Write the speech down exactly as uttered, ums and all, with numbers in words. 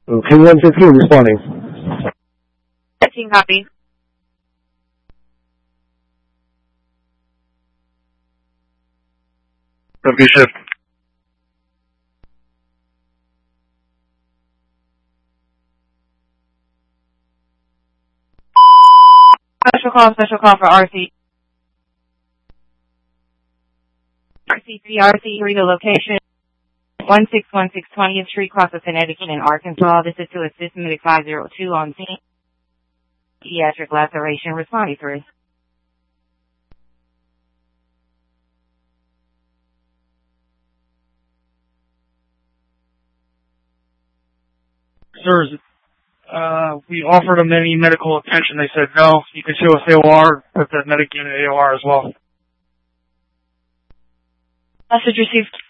K one fifteen responding. fifteen copy. W shift. Special call, special call for R C. R C three, R C three, the location. one six one six twentieth Street, cross of Connecticut and Arkansas. This is to assist medic five zero two on scene. Pediatric laceration, responding through. Sirs, uh, we offered them any medical attention. They said no. You can show us A O R, put that medic unit A O R as well. Message received.